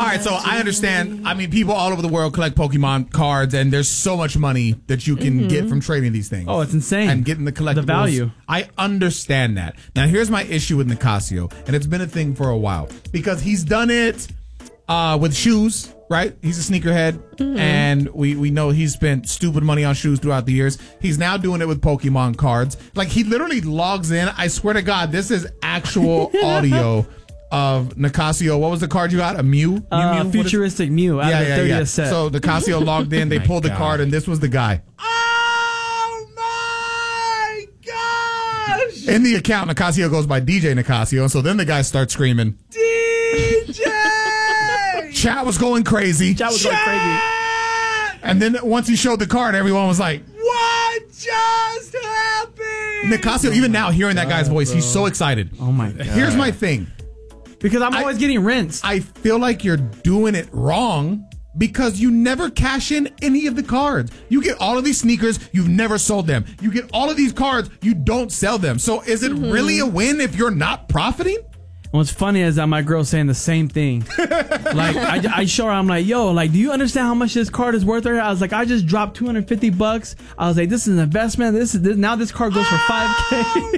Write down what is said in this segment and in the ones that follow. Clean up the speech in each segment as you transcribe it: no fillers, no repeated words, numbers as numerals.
right, so I understand. I mean, people all over the world collect Pokemon cards, and there's so much money that you can get from trading these things. Oh, it's insane. And getting the collectibles. The value. I understand that. Now, here's my issue with Nicasio, and it's been a thing for a while, because he's done it with shoes, right? He's a sneakerhead, and we know he's spent stupid money on shoes throughout the years. He's now doing it with Pokemon cards. Like, he literally logs in. I swear to God, this is actual audio of Nicasio. What was the card you got? A Mew? Mew? Futuristic Mew out of the 30th set. So Nicasio logged in. They pulled the card, and this was the guy. Oh my gosh! In the account, Nicasio goes by DJ Nicasio, and so then the guy starts screaming, DJ! Chat was going crazy. Chat was going crazy. And then once he showed the card, everyone was like, What just happened? Nicasio, even now, hearing that guy's voice, he's so excited. Oh my God. Here's my thing. Because I'm always getting rinsed. I feel like you're doing it wrong because you never cash in any of the cards. You get all of these sneakers, you've never sold them. You get all of these cards, you don't sell them. So is it really a win if you're not profiting? What's funny is that my girl's saying the same thing. Like, I show her, I'm like, yo, like, do you understand how much this card is worth? I was like, I just dropped $250. I was like, this is an investment. Now this card goes for $5K.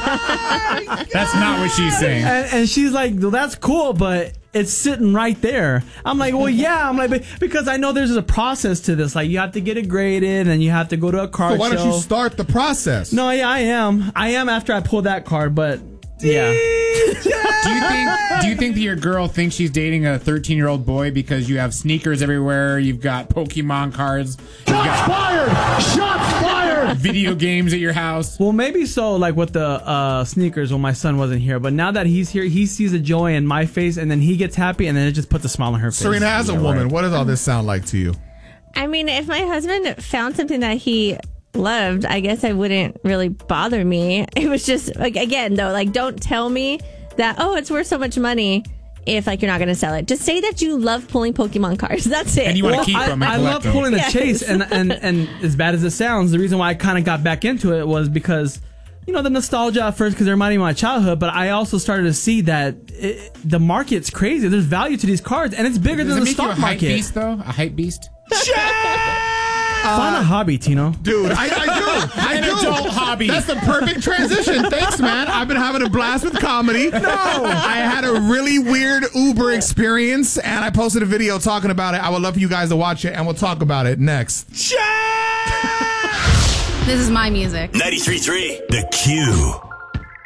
That's not what she's saying. And she's like, well, that's cool, but it's sitting right there. I'm like, well, yeah. I'm like, because I know there's a process to this. Like, you have to get it graded, and you have to go to a card show. So why don't you start the process? No, yeah, I am. I am after I pull that card, but yeah. Do you think that your girl thinks she's dating a 13-year-old boy because you have sneakers everywhere, you've got Pokemon cards, Shots fired! Shots fired! video games at your house? Well, maybe so, like with the sneakers when my son wasn't here. But now that he's here, he sees the joy in my face, and then he gets happy, and then it just puts a smile on her face. Serena, as a woman, what does all this sound like to you? I mean, if my husband found something that he loved, I guess it wouldn't really bother me. It was just, like, again, though, like, don't tell me that, oh, it's worth so much money if, like, you're not going to sell it. Just say that you love pulling Pokemon cards. That's it. And you want to keep them and I collect love them. pulling the Yes. chase, and as bad as it sounds, the reason why I kind of got back into it was because, you know, the nostalgia at first, because it reminded me of my childhood, but I also started to see that the market's crazy. There's value to these cards, and it's bigger Does than it the make you a stock hype market. beast, though? A hype beast? Find a hobby, Tino. Dude, I do. I An do. adult hobby. That's the perfect transition. Thanks, man. I've been having a blast with comedy. No. I had a really weird Uber experience, and I posted a video talking about it. I would love for you guys to watch it, and we'll talk about it next. This is my music. 93.3 The Q.